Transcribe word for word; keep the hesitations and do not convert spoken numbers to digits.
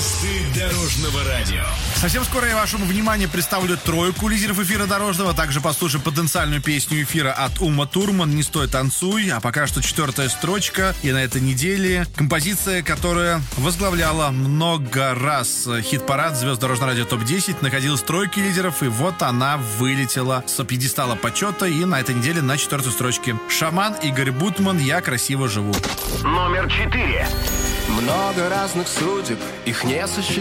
Звезды дорожного радио. Совсем скоро я вашему вниманию представлю тройку лидеров эфира дорожного. Также послушаем потенциальную песню эфира от Ума Турман «Не стой, танцуй». А пока что четвертая строчка. И на этой неделе композиция, которая возглавляла много раз хит-парад звезд дорожного радио топ десять, находилась в тройке лидеров. И вот она вылетела с пьедестала почета. И на этой неделе на четвертой строчке. Шаман, Игорь Бутман «Я красиво живу». Номер четыре. Много разных судеб, их не сосчитать.